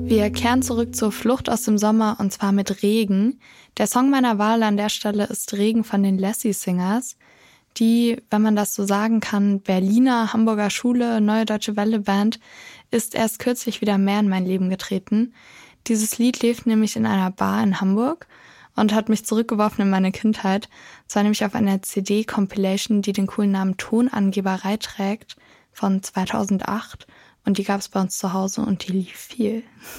Wir kehren zurück zur Flucht aus dem Sommer und zwar mit Regen. Der Song meiner Wahl an der Stelle ist Regen von den Lassie Singers, die, wenn man das so sagen kann, Berliner, Hamburger Schule, Neue Deutsche Welle Band, ist erst kürzlich wieder mehr in mein Leben getreten. Dieses Lied lief nämlich in einer Bar in Hamburg und hat mich zurückgeworfen in meine Kindheit. Zwar nämlich auf einer CD-Compilation, die den coolen Namen Tonangeberei trägt, von 2008. Und die gab es bei uns zu Hause und die lief viel.